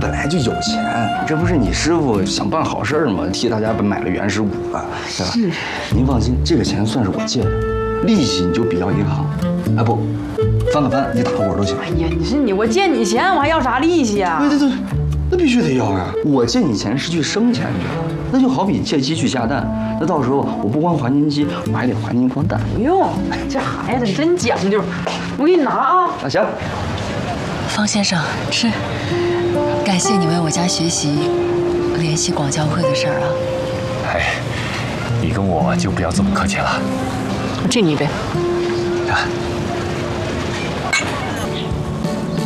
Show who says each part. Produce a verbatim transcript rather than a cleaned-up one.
Speaker 1: 本来就有钱，这不是你师傅想办好事吗？替大家买了原始股啊，对吧？是。您放心，这个钱算是我借的，利息你就比要银行。哎不，翻个番，你打个我都行。
Speaker 2: 哎呀，你是你，我借你钱，我还要啥利息啊？
Speaker 1: 对对对，那必须得要呀！我借你钱是去生钱去，那就好比借鸡去下蛋，那到时候我不光还您鸡，我还得还您一筐蛋。
Speaker 2: 不用，这孩子真讲究，我给你拿啊。
Speaker 1: 那行。
Speaker 3: 方先生，吃。感谢你为我家学习联系广交会的事儿啊。
Speaker 4: 哎，你跟我就不要这么客气了。
Speaker 2: 我敬你一杯。
Speaker 4: 啊。